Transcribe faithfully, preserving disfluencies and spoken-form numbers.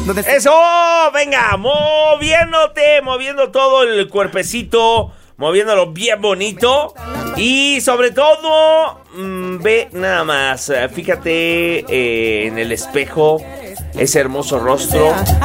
Eso, venga, moviéndote, moviendo todo el cuerpecito, moviéndolo bien bonito. Y sobre todo, mmm, ve nada más, fíjate eh, en el espejo, ese hermoso rostro.